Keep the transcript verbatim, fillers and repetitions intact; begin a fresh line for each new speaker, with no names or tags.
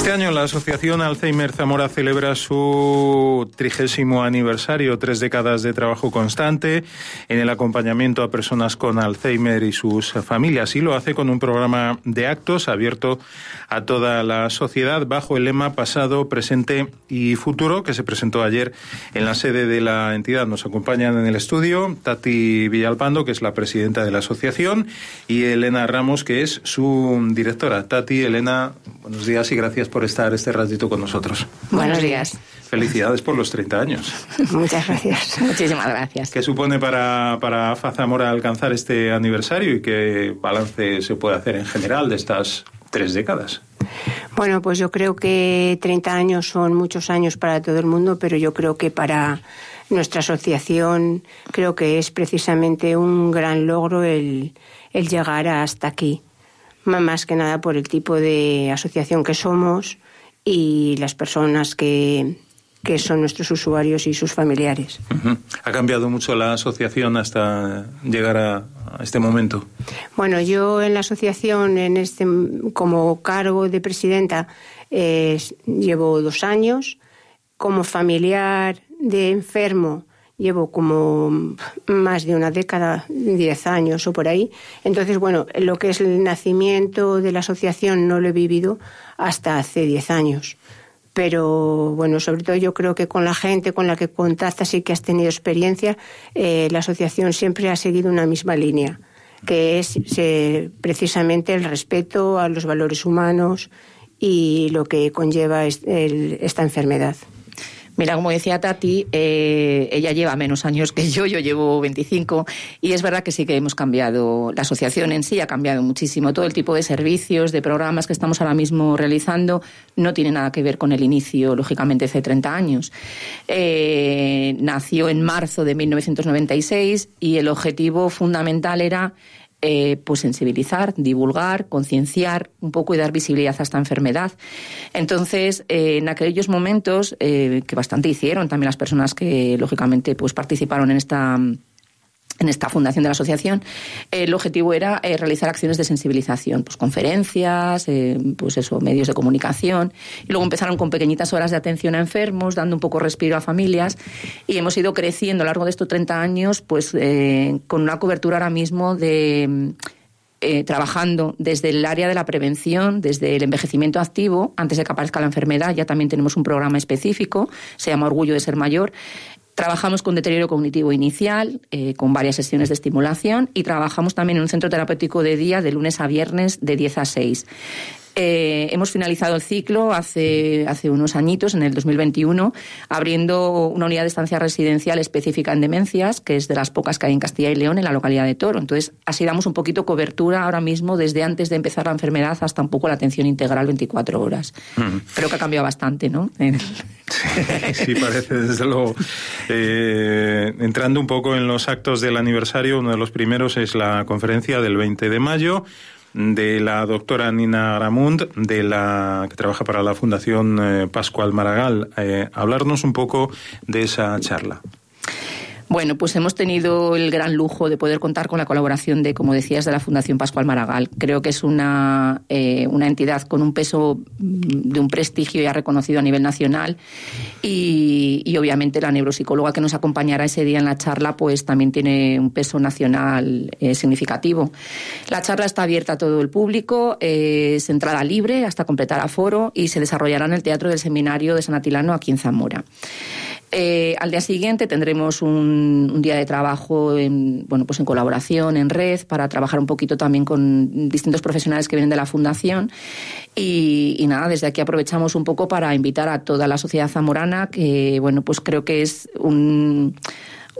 Este año la Asociación Alzheimer Zamora celebra su trigésimo aniversario, tres décadas de trabajo constante en el acompañamiento a personas con Alzheimer y sus familias, y lo hace con un programa de actos abierto a toda la sociedad bajo el lema Pasado, Presente y Futuro, que se presentó ayer en la sede de la entidad. Nos acompañan en el estudio Tati Villalpando, que es la presidenta de la asociación, y Elena Ramos, que es su directora. Tati, Elena, buenos días y gracias por estar este ratito con nosotros.
Buenos días.
Felicidades por los treinta años.
Muchas gracias. Muchísimas gracias.
¿Qué supone para, para A F A Zamora alcanzar este aniversario y qué balance se puede hacer en general de estas tres décadas?
Bueno, pues yo creo que treinta años son muchos años para todo el mundo, pero yo creo que para nuestra asociación creo que es precisamente un gran logro el, el llegar hasta aquí. Más que nada por el tipo de asociación que somos y las personas que, que son nuestros usuarios y sus familiares.
Uh-huh. ¿Ha cambiado mucho la asociación hasta llegar a, a este momento?
Bueno, yo en la asociación, en este como cargo de presidenta, eh, llevo dos años. Como familiar de enfermo, llevo como más de una década, diez años o por ahí. Entonces, bueno, lo que es el nacimiento de la asociación no lo he vivido hasta hace diez años. Pero, bueno, sobre todo yo creo que con la gente con la que contactas y que has tenido experiencia, eh, la asociación siempre ha seguido una misma línea, que es eh, precisamente el respeto a los valores humanos y lo que conlleva es, el, esta enfermedad.
Mira, como decía Tati, eh, ella lleva menos años que yo, yo llevo veinticinco, y es verdad que sí que hemos cambiado, la asociación en sí ha cambiado muchísimo. Todo el tipo de servicios, de programas que estamos ahora mismo realizando no tiene nada que ver con el inicio, lógicamente, hace treinta años. Eh, nació en marzo de mil novecientos noventa y seis y el objetivo fundamental era Eh, pues sensibilizar, divulgar, concienciar un poco y dar visibilidad a esta enfermedad. Entonces, eh, en aquellos momentos, eh, que bastante hicieron también las personas que, lógicamente, pues participaron en esta... en esta fundación de la asociación, eh, el objetivo era eh, realizar acciones de sensibilización, pues conferencias, eh, pues eso, medios de comunicación, y luego empezaron con pequeñitas horas de atención a enfermos, dando un poco respiro a familias, y hemos ido creciendo a lo largo de estos treinta años, pues eh, con una cobertura ahora mismo de... Eh, trabajando desde el área de la prevención, desde el envejecimiento activo, antes de que aparezca la enfermedad, ya también tenemos un programa específico, se llama Orgullo de Ser Mayor. Trabajamos con deterioro cognitivo inicial, eh, con varias sesiones de estimulación, y trabajamos también en un centro terapéutico de día de lunes a viernes de diez a seis. Eh, hemos finalizado el ciclo hace, hace unos añitos, en el dos mil veintiuno, abriendo una unidad de estancia residencial específica en demencias, que es de las pocas que hay en Castilla y León, en la localidad de Toro. Entonces, así damos un poquito cobertura ahora mismo, desde antes de empezar la enfermedad hasta un poco la atención integral veinticuatro horas. Mm. Creo que ha cambiado bastante, ¿no?
Sí, sí, parece, desde luego. Eh, entrando un poco en los actos del aniversario, uno de los primeros es la conferencia del veinte de mayo, de la doctora Nina Aramund, de la que trabaja para la Fundación eh, Pascual Maragall. Eh, hablarnos un poco de esa charla.
Bueno, pues hemos tenido el gran lujo de poder contar con la colaboración de, como decías, de la Fundación Pascual Maragall. Creo que es una, eh, una entidad con un peso de un prestigio ya reconocido a nivel nacional, y, y obviamente la neuropsicóloga que nos acompañará ese día en la charla pues también tiene un peso nacional eh, significativo. La charla está abierta a todo el público, eh, es entrada libre hasta completar aforo, y se desarrollará en el Teatro del Seminario de San Atilano, aquí en Zamora. Eh, al día siguiente tendremos un, un día de trabajo en, bueno, pues en colaboración, en red, para trabajar un poquito también con distintos profesionales que vienen de la Fundación. Y, y nada, desde aquí aprovechamos un poco para invitar a toda la sociedad zamorana, que bueno, pues creo que es un...